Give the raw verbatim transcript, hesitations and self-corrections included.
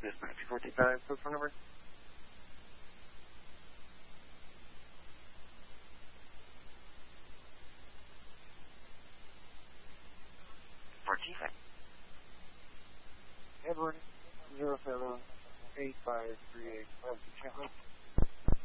This nine two four two five, code phone number. For T F A. Edward, zero seven eight five three eight.